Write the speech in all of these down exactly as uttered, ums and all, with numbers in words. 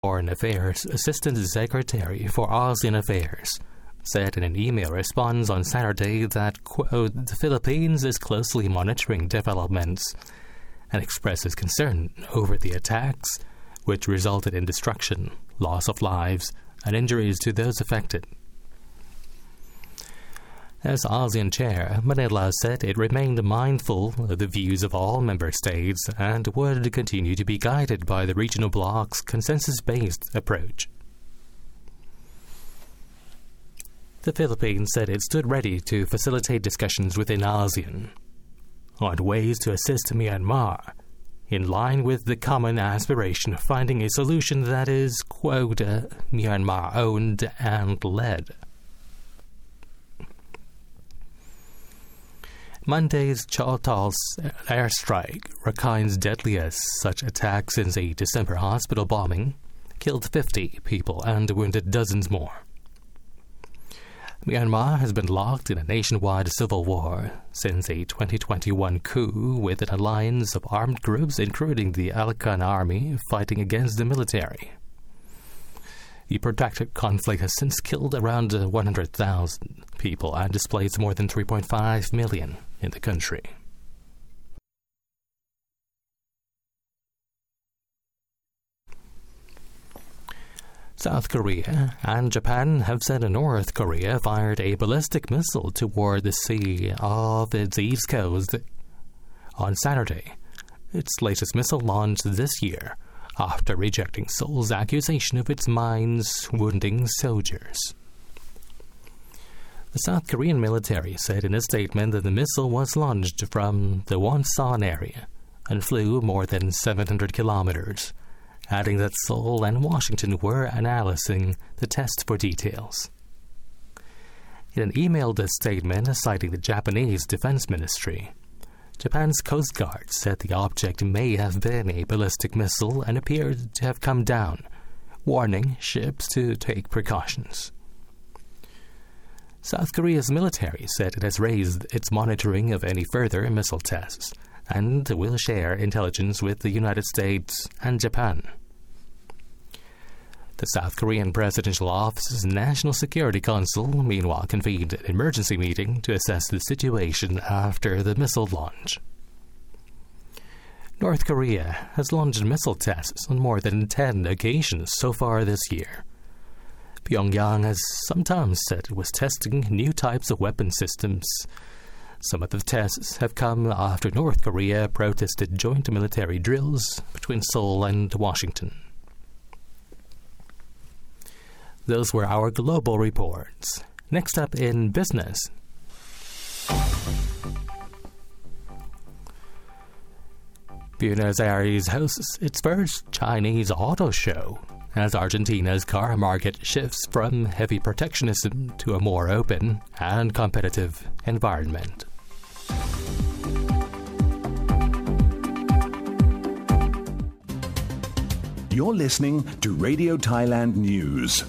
Foreign Affairs Assistant Secretary for ASEAN Affairs, said in an email response on Saturday that, quote, the Philippines is closely monitoring developments and expresses concern over the attacks, which resulted in destruction, loss of lives, and injuries to those affected. As ASEAN chair, Manila said it remained mindful of the views of all member states and would continue to be guided by the regional bloc's consensus-based approach. The Philippines said it stood ready to facilitate discussions within ASEAN on ways to assist Myanmar, in line with the common aspiration of finding a solution that is, quote, uh, Myanmar-owned and led. Monday's Chotol's airstrike, Rakhine's deadliest such attack since a December hospital bombing, killed fifty people and wounded dozens more. Myanmar has been locked in a nationwide civil war since a twenty twenty-one coup with an alliance of armed groups including the Arakan army fighting against the military. The protracted conflict has since killed around one hundred thousand people and displaced more than three point five million in the country. South Korea and Japan have said North Korea fired a ballistic missile toward the sea off its east coast on Saturday, its latest missile launched this year, after rejecting Seoul's accusation of its mines wounding soldiers. The South Korean military said in a statement that the missile was launched from the Wonsan area and flew more than seven hundred kilometers, adding that Seoul and Washington were analyzing the test for details. In an emailed statement citing the Japanese Defense Ministry, Japan's Coast Guard said the object may have been a ballistic missile and appeared to have come down, warning ships to take precautions. South Korea's military said it has raised its monitoring of any further missile tests and will share intelligence with the United States and Japan. The South Korean Presidential Office's National Security Council, meanwhile, convened an emergency meeting to assess the situation after the missile launch. North Korea has launched missile tests on more than ten occasions so far this year. Pyongyang has sometimes said it was testing new types of weapon systems. Some of the tests have come after North Korea protested joint military drills between Seoul and Washington. Those were our global reports. Next up in business. Buenos Aires hosts its first Chinese auto show as Argentina's car market shifts from heavy protectionism to a more open and competitive environment. You're listening to Radio Thailand News.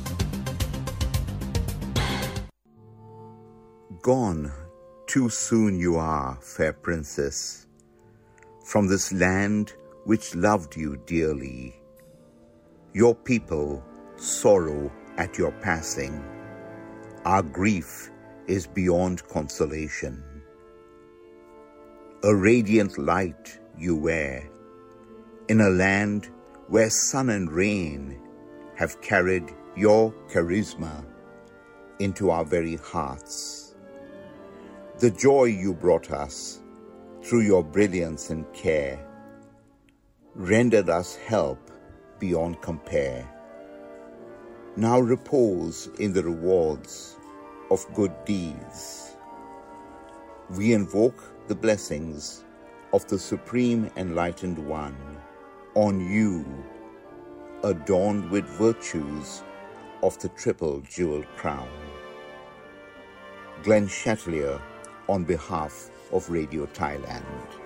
Gone, too soon you are, fair princess, from this land which loved you dearly. Your people sorrow at your passing. Our grief is beyond consolation. A radiant light you wear, in a land where sun and rain have carried your charisma into our very hearts. The joy you brought us through your brilliance and care rendered us help beyond compare. Now repose in the rewards of good deeds. We invoke the blessings of the Supreme Enlightened One on you, adorned with virtues of the triple jeweled crown. Glenn Chatelier on behalf of Radio Thailand.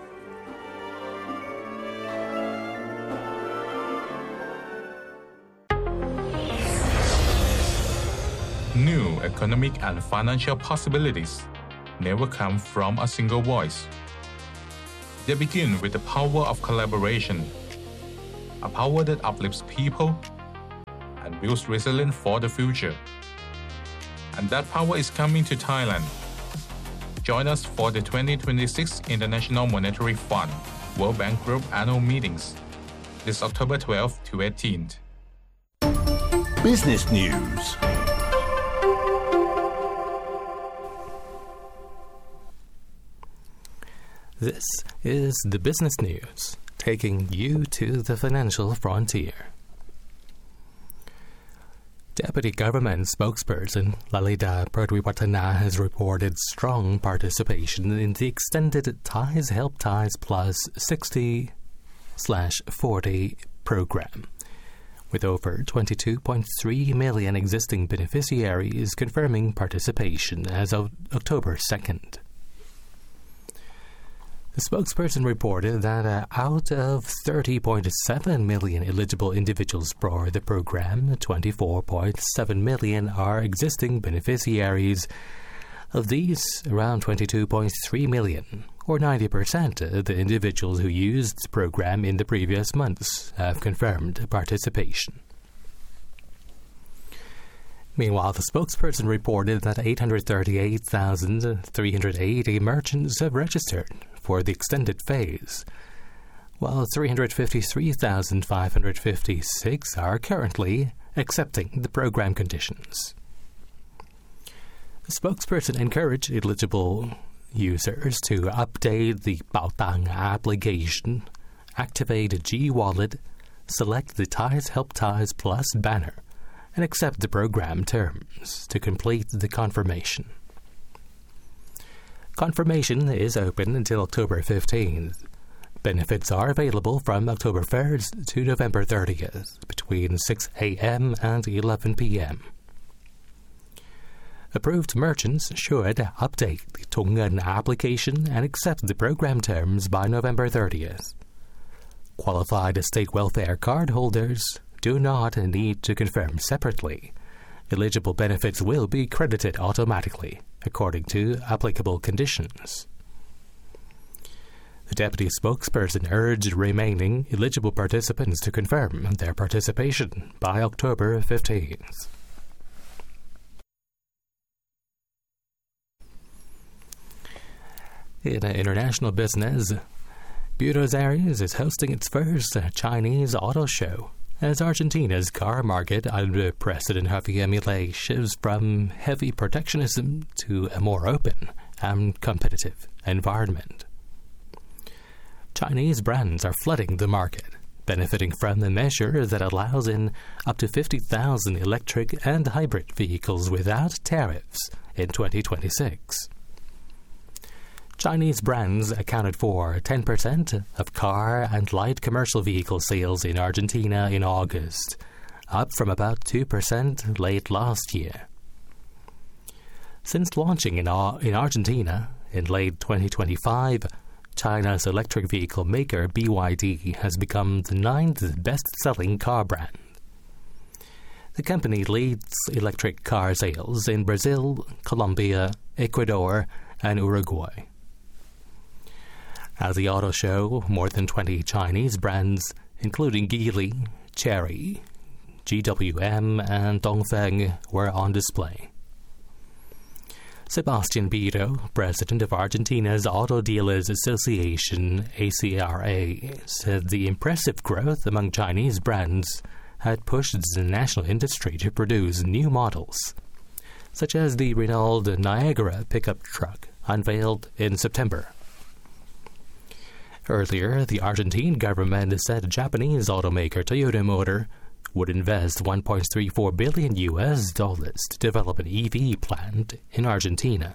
New economic and financial possibilities never come from a single voice. They begin with the power of collaboration, a power that uplifts people, builds resilience for the future. And that power is coming to Thailand. Join us for the twenty twenty-six International Monetary Fund World Bank Group annual meetings this October twelfth to eighteenth. Business News. This is the Business News, taking you to the financial frontier. Deputy Government spokesperson Lalita Pradwiwattana has reported strong participation in the extended Ties Help Ties Plus sixty forty program, with over twenty-two point three million existing beneficiaries confirming participation as of October second. The spokesperson reported that uh, out of thirty point seven million eligible individuals for the program, twenty-four point seven million are existing beneficiaries. Of these, around twenty-two point three million, or ninety percent of the individuals who used the program in the previous months, have confirmed participation. Meanwhile, the spokesperson reported that eight hundred thirty-eight thousand three hundred eighty merchants have registered for the extended phase, while three hundred fifty-three thousand five hundred fifty-six are currently accepting the program conditions. The spokesperson encouraged eligible users to update the Baotang application, activate a G-Wallet, select the Ties Help Ties Plus banner, and accept the program terms to complete the confirmation. Confirmation is open until October fifteenth. Benefits are available from October first to November thirtieth, between six a.m. and eleven p.m. Approved merchants should update the Tongnun application and accept the program terms by November thirtieth. Qualified state welfare card holders do not need to confirm separately. Eligible benefits will be credited automatically, according to applicable conditions. The deputy spokesperson urged remaining eligible participants to confirm their participation by October fifteenth. In international business, Buenos Aires is hosting its first Chinese auto show, as Argentina's car market under President Javier Milei shifts from heavy protectionism to a more open and competitive environment. Chinese brands are flooding the market, benefiting from the measure that allows in up to fifty thousand electric and hybrid vehicles without tariffs in twenty twenty-six. Chinese brands accounted for ten percent of car and light commercial vehicle sales in Argentina in August, up from about two percent late last year. Since launching in, Ar- in Argentina in late twenty twenty-five, China's electric vehicle maker B Y D has become the ninth best-selling car brand. The company leads electric car sales in Brazil, Colombia, Ecuador, and Uruguay. At the auto show, more than twenty Chinese brands, including Geely, Chery, G W M, and Dongfeng, were on display. Sebastian Bito, president of Argentina's Auto Dealers Association, A C R A, said the impressive growth among Chinese brands had pushed the national industry to produce new models, such as the Renault Niagara pickup truck, unveiled in September. Earlier, the Argentine government said Japanese automaker Toyota Motor would invest one point three four billion U S dollars to develop an E V plant in Argentina.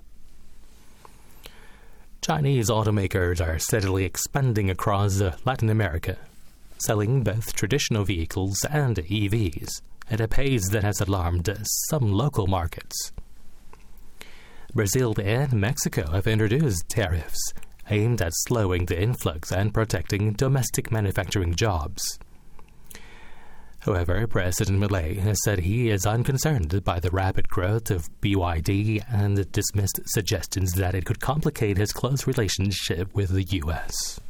Chinese automakers are steadily expanding across Latin America, selling both traditional vehicles and E Vs at a pace that has alarmed some local markets. Brazil and Mexico have introduced tariffs aimed at slowing the influx and protecting domestic manufacturing jobs. However, President Milei has said he is unconcerned by the rapid growth of B Y D and dismissed suggestions that it could complicate his close relationship with the U S.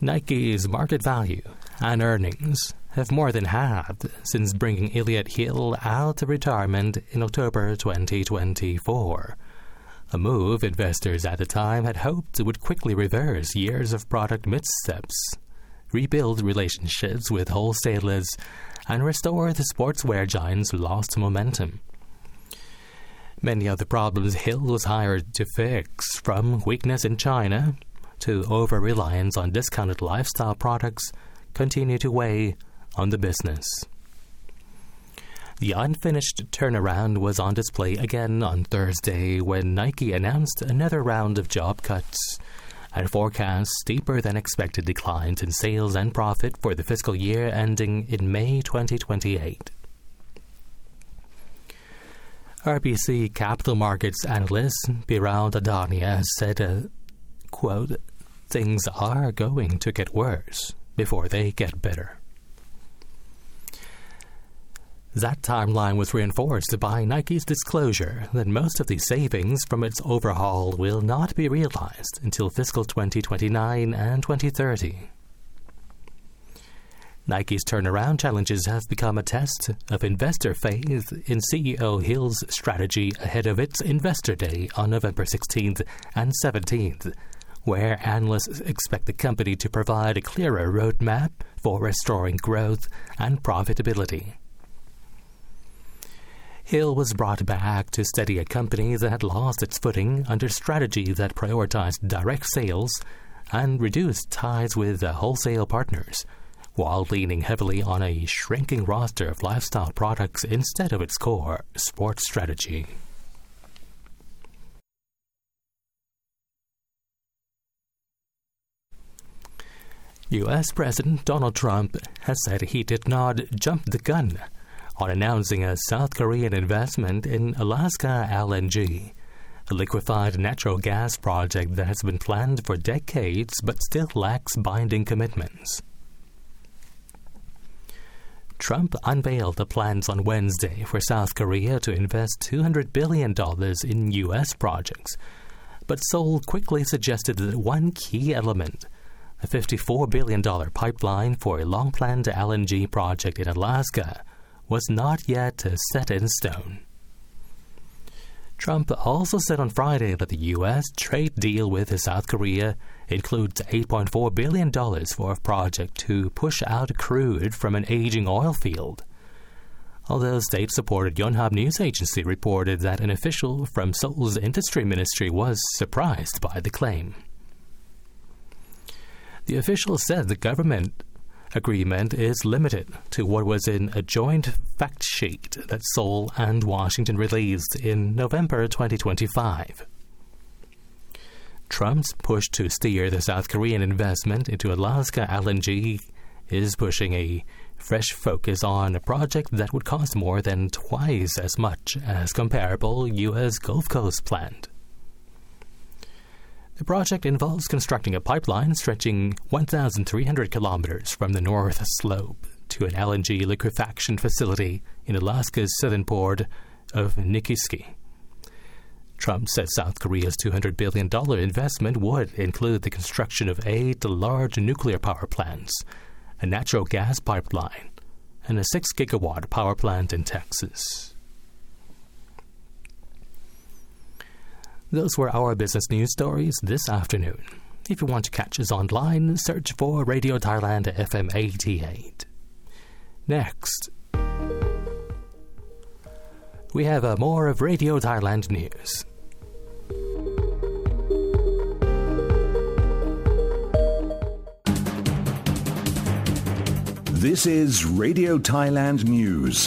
Nike's market value and earnings have more than halved since bringing Elliott Hill out of retirement in October twenty twenty-four. A move investors at the time had hoped would quickly reverse years of product missteps, rebuild relationships with wholesalers, and restore the sportswear giant's lost momentum. Many of the problems Hill was hired to fix, from weakness in China to over-reliance on discounted lifestyle products, continue to weigh on the business. The unfinished turnaround was on display again on Thursday when Nike announced another round of job cuts and forecast steeper than expected declines in sales and profit for the fiscal year ending in May twenty twenty-eight. R B C Capital Markets analyst Biral Dadania has said, uh, quote, "Things are going to get worse before they get better." That timeline was reinforced by Nike's disclosure that most of the savings from its overhaul will not be realized until fiscal twenty twenty-nine and twenty thirty. Nike's turnaround challenges have become a test of investor faith in C E O Hill's strategy ahead of its Investor Day on November sixteenth and seventeenth, where analysts expect the company to provide a clearer roadmap for restoring growth and profitability. Hill was brought back to steady a company that had lost its footing under strategy that prioritized direct sales and reduced ties with uh, wholesale partners, while leaning heavily on a shrinking roster of lifestyle products instead of its core sports strategy. U S President Donald Trump has said he did not jump the gun on announcing a South Korean investment in Alaska L N G, a liquefied natural gas project that has been planned for decades but still lacks binding commitments. Trump unveiled the plans on Wednesday for South Korea to invest two hundred billion dollars in U S projects, but Seoul quickly suggested that one key element, a fifty-four billion dollars pipeline for a long-planned L N G project in Alaska, was not yet set in stone. Trump also said on Friday that the U S trade deal with South Korea includes eight point four billion dollars for a project to push out crude from an aging oil field. Although state-supported Yonhap News Agency reported that an official from Seoul's industry ministry was surprised by the claim. The official said the government agreement is limited to what was in a joint fact sheet that Seoul and Washington released in November twenty twenty-five. Trump's push to steer the South Korean investment into Alaska L N G is pushing a fresh focus on a project that would cost more than twice as much as comparable U S Gulf Coast plant. The project involves constructing a pipeline stretching one thousand three hundred kilometers from the North Slope to an L N G liquefaction facility in Alaska's southern port of Nikiski. Trump said South Korea's two hundred billion dollars investment would include the construction of eight large nuclear power plants, a natural gas pipeline, and a six gigawatt power plant in Texas. Those were our business news stories this afternoon. If you want to catch us online, search for Radio Thailand F M eighty-eight. Next, we have uh, more of Radio Thailand news. This is Radio Thailand News.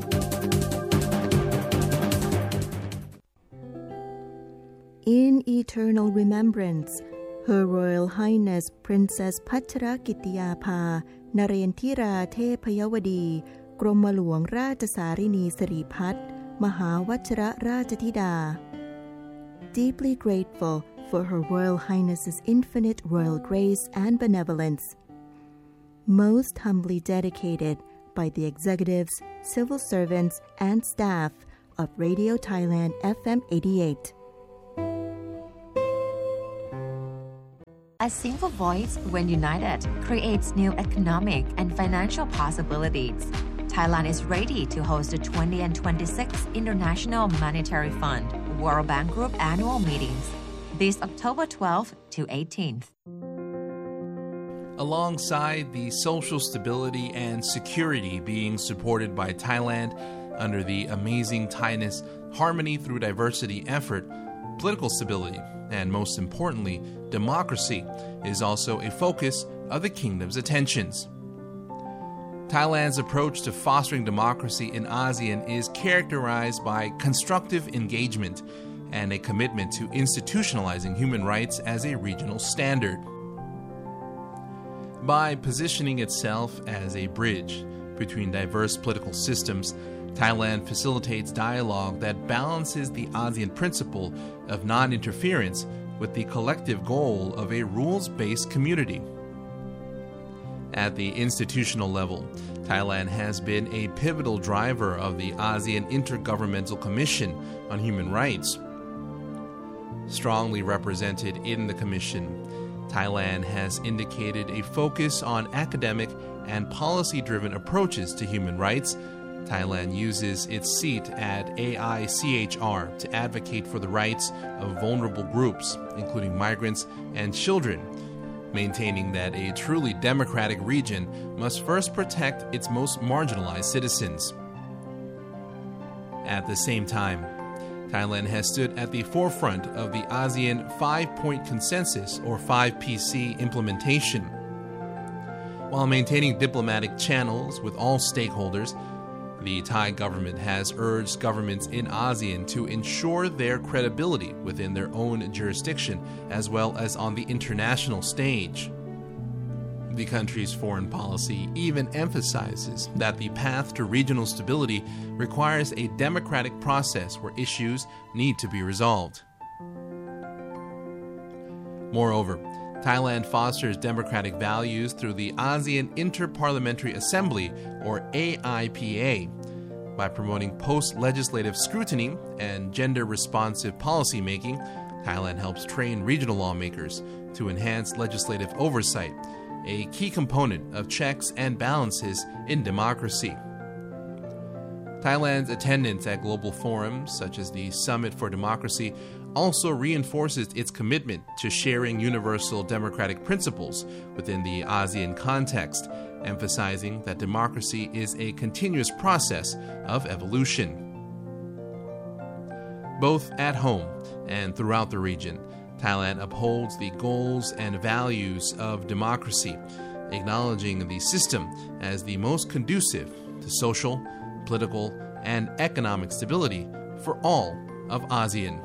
In eternal remembrance, Her Royal Highness Princess Pachrakitiyapha Narendra Thepayawadi กรมหลวงราชสารินีสิริพัฒน์มหาวชิรราชธิดา Deeply grateful for Her Royal Highness's infinite royal grace and benevolence. Most humbly dedicated by the executives, civil servants, and staff of Radio Thailand F M eighty-eight. A single voice, when united, creates new economic and financial possibilities. Thailand is ready to host the twentieth and twenty-sixth International Monetary Fund World Bank Group annual meetings this October twelfth to eighteenth. Alongside the social stability and security being supported by Thailand under the Amazing Thainess Harmony Through Diversity effort, political stability, and most importantly, democracy, is also a focus of the kingdom's attentions. Thailand's approach to fostering democracy in ASEAN is characterized by constructive engagement and a commitment to institutionalizing human rights as a regional standard. By positioning itself as a bridge between diverse political systems, Thailand facilitates dialogue that balances the ASEAN principle of non-interference with the collective goal of a rules-based community. At the institutional level, Thailand has been a pivotal driver of the ASEAN Intergovernmental Commission on Human Rights. Strongly represented in the Commission, Thailand has indicated a focus on academic and policy-driven approaches to human rights. Thailand uses its seat at A I C H R to advocate for the rights of vulnerable groups, including migrants and children, maintaining that a truly democratic region must first protect its most marginalized citizens. At the same time, Thailand has stood at the forefront of the ASEAN Five-Point Consensus, or five P C, implementation. While maintaining diplomatic channels with all stakeholders, the Thai government has urged governments in ASEAN to ensure their credibility within their own jurisdiction as well as on the international stage. The country's foreign policy even emphasizes that the path to regional stability requires a democratic process where issues need to be resolved. Moreover, Thailand fosters democratic values through the ASEAN Inter-Parliamentary Assembly, or A I P A, by promoting post-legislative scrutiny and gender-responsive policymaking. Thailand helps train regional lawmakers to enhance legislative oversight, a key component of checks and balances in democracy. Thailand's attendance at global forums, such as the Summit for Democracy, also reinforces its commitment to sharing universal democratic principles within the ASEAN context, emphasizing that democracy is a continuous process of evolution. Both at home and throughout the region, Thailand upholds the goals and values of democracy, acknowledging the system as the most conducive to social, political, and economic stability for all of ASEAN.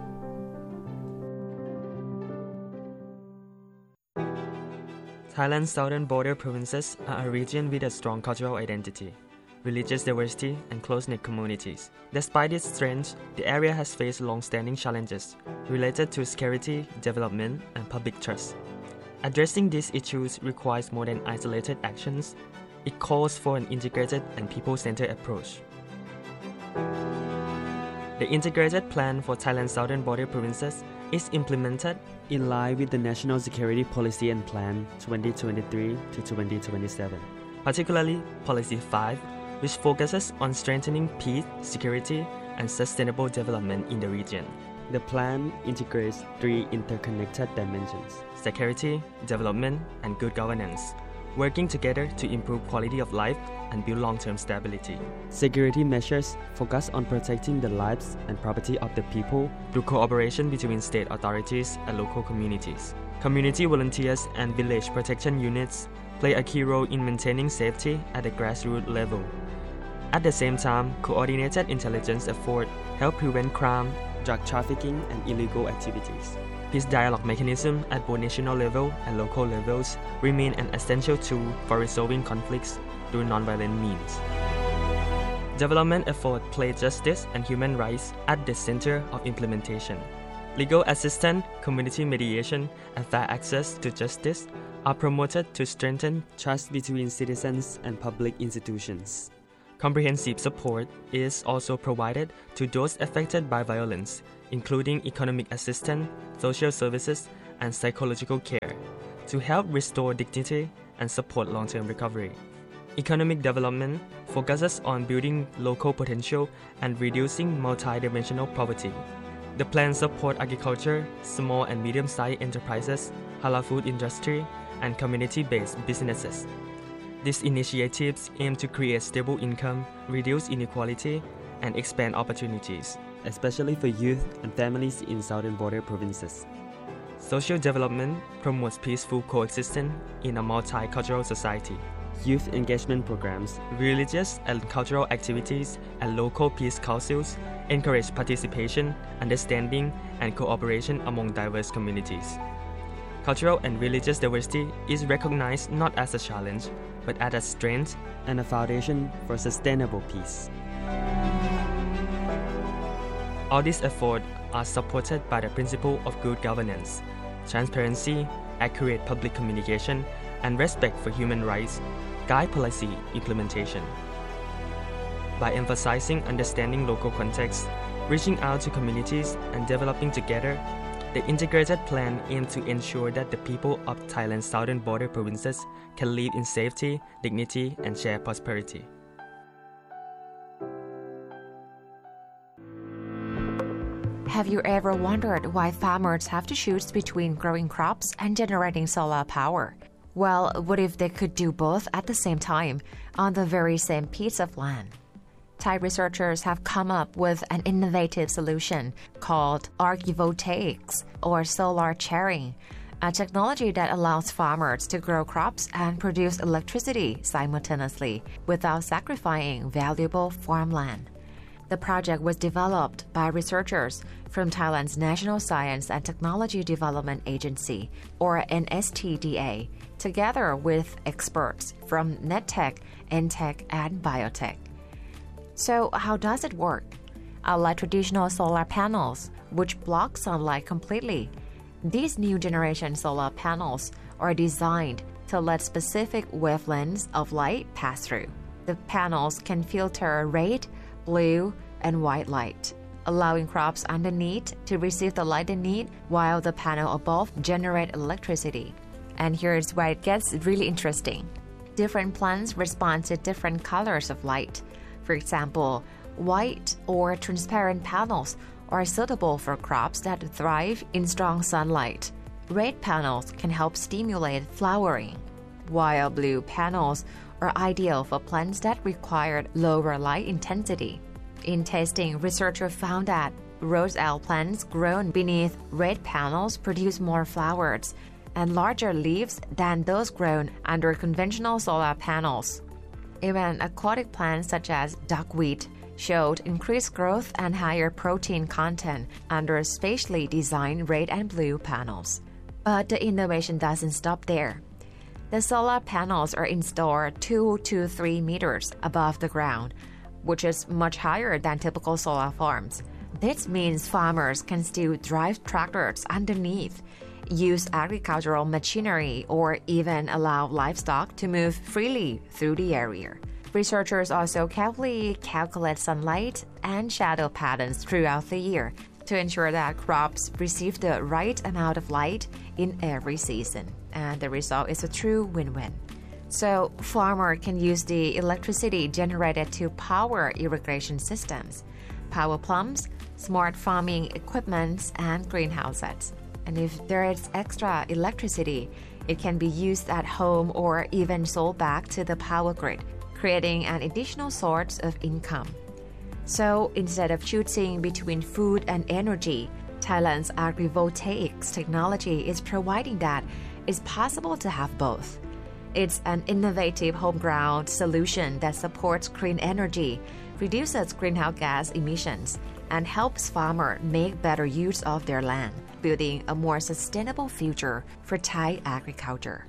Thailand's southern border provinces are a region with a strong cultural identity, religious diversity, and close-knit communities. Despite its strength, the area has faced long-standing challenges related to security, development, and public trust. Addressing these issues requires more than isolated actions. It calls for an integrated and people-centered approach. The Integrated Plan for Thailand's southern border provinces is implemented in line with the National Security Policy and Plan twenty twenty-three to twenty twenty-seven. Particularly Policy five, which focuses on strengthening peace, security, and sustainable development in the region. The plan integrates three interconnected dimensions: security, development, and good governance, working together to improve quality of life and build long-term stability. Security measures focus on protecting the lives and property of the people through cooperation between state authorities and local communities. Community volunteers and village protection units play a key role in maintaining safety at the grassroots level. At the same time, coordinated intelligence efforts help prevent crime, drug trafficking, and illegal activities. This dialogue mechanism at both national level and local levels remain an essential tool for resolving conflicts through nonviolent means. Development efforts place justice and human rights at the center of implementation. Legal assistance, community mediation, and fair access to justice are promoted to strengthen trust between citizens and public institutions. Comprehensive support is also provided to those affected by violence, including economic assistance, social services, and psychological care. to help restore dignity and support long-term recovery. Economic development focuses on building local potential and reducing multi-dimensional poverty. The plan supports agriculture, small and medium-sized enterprises, halal food industry, and community-based businesses. These initiatives aim to create stable income, reduce inequality, and expand opportunities, especially for youth and families in southern border provinces. Social development promotes peaceful coexistence in a multicultural society. Youth engagement programs, religious and cultural activities, and local peace councils encourage participation, understanding, and cooperation among diverse communities. Cultural and religious diversity is recognized not as a challenge, but as a strength and a foundation for sustainable peace. All these efforts are supported by the principle of good governance, transparency, accurate public communication, and respect for human rights guide policy implementation. By emphasizing understanding local context, reaching out to communities, and developing together, the integrated plan aims to ensure that the people of Thailand's southern border provinces can live in safety, dignity, and share prosperity. Have you ever wondered why farmers have to choose between growing crops and generating solar power? Well, what if they could do both at the same time on the very same piece of land? Thai researchers have come up with an innovative solution called agrivoltaics, or solar sharing, a technology that allows farmers to grow crops and produce electricity simultaneously without sacrificing valuable farmland. The project was developed by researchers from Thailand's National Science and Technology Development Agency, or N S T D A, together with experts from NetTech, Entech, and Biotech. So how does it work? Unlike traditional solar panels, which block sunlight completely, these new generation solar panels are designed to let specific wavelengths of light pass through. The panels can filter red, blue, and white light, allowing crops underneath to receive the light they need while the panel above generate electricity. And here's where it gets really interesting. Different plants respond to different colors of light. For example, white or transparent panels are suitable for crops that thrive in strong sunlight. Red panels can help stimulate flowering, while blue panels are ideal for plants that require lower light intensity. In testing, researchers found that roselle plants grown beneath red panels produce more flowers and larger leaves than those grown under conventional solar panels. Even aquatic plants such as duckweed showed increased growth and higher protein content under spatially designed red and blue panels. But the innovation doesn't stop there. The solar panels are installed two to three meters above the ground, which is much higher than typical solar farms. This means farmers can still drive tractors underneath, use agricultural machinery, or even allow livestock to move freely through the area. Researchers also carefully calculate sunlight and shadow patterns throughout the year to ensure that crops receive the right amount of light in every season, and the result is a true win-win. So, farmers can use the electricity generated to power irrigation systems, power plants, smart farming equipment, and greenhouses. And if there is extra electricity, it can be used at home or even sold back to the power grid, creating an additional source of income. So instead of choosing between food and energy, Thailand's agrivoltaics technology is providing that it's possible to have both. It's an innovative homegrown solution that supports clean energy, reduces greenhouse gas emissions, and helps farmers make better use of their land, building a more sustainable future for Thai agriculture.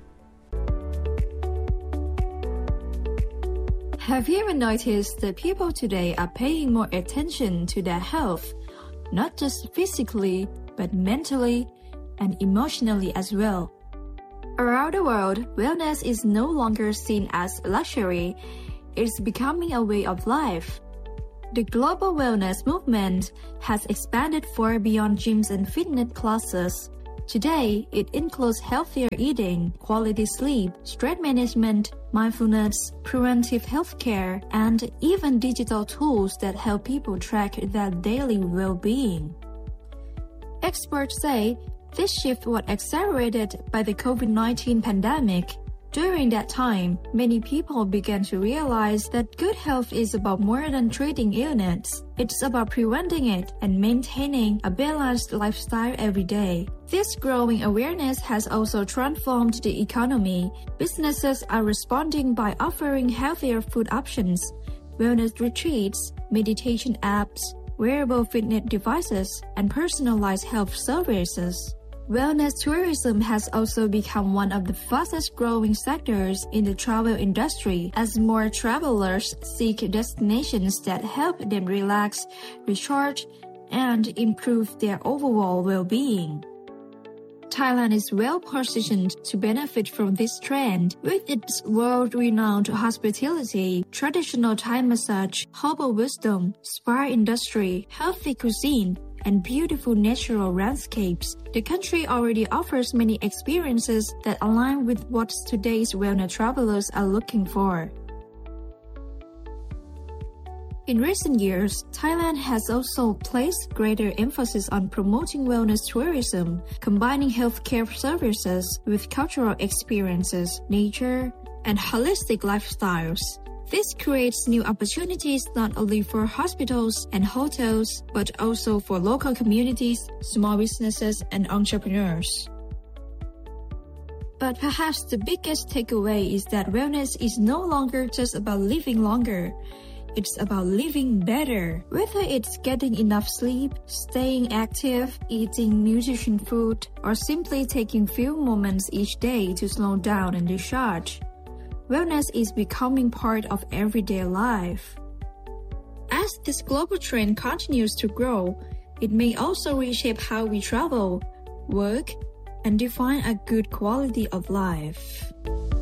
Have you ever noticed that people today are paying more attention to their health, not just physically, but mentally and emotionally as well? Around the world, wellness is no longer seen as a luxury, it's becoming a way of life. The global wellness movement has expanded far beyond gyms and fitness classes. Today, it includes healthier eating, quality sleep, stress management, mindfulness, preventive healthcare, and even digital tools that help people track their daily well-being. Experts say this shift was accelerated by the COVID nineteen pandemic. During that time, many people began to realize that good health is about more than treating illness. It's about preventing it and maintaining a balanced lifestyle every day. This growing awareness has also transformed the economy. Businesses are responding by offering healthier food options, wellness retreats, meditation apps, wearable fitness devices, and personalized health services. Wellness tourism has also become one of the fastest-growing sectors in the travel industry as more travelers seek destinations that help them relax, recharge, and improve their overall well-being. Thailand is well-positioned to benefit from this trend with its world-renowned hospitality, traditional Thai massage, herbal wisdom, spa industry, healthy cuisine, and beautiful natural landscapes. The country already offers many experiences that align with what today's wellness travelers are looking for. In recent years, Thailand has also placed greater emphasis on promoting wellness tourism, combining healthcare services with cultural experiences, nature, and holistic lifestyles. This creates new opportunities not only for hospitals and hotels, but also for local communities, small businesses, and entrepreneurs. But perhaps the biggest takeaway is that wellness is no longer just about living longer. It's about living better. Whether it's getting enough sleep, staying active, eating nutritious food, or simply taking few moments each day to slow down and recharge, wellness is becoming part of everyday life. As this global trend continues to grow, it may also reshape how we travel, work, and define a good quality of life.